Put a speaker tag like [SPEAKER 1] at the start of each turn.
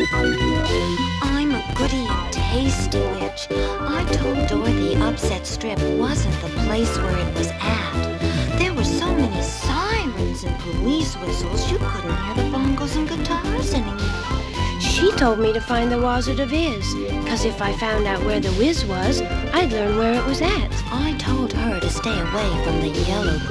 [SPEAKER 1] I'm a goody and tasty witch. I told Dorothy Upset Strip wasn't the place where it was at. There were so many sirens and police whistles you couldn't hear the bongos and guitars anymore.
[SPEAKER 2] She told me to find the Wizard of Iz, 'cause if I found out where the Wiz was, I'd learn where it was at.
[SPEAKER 1] I told her to stay away from the yellow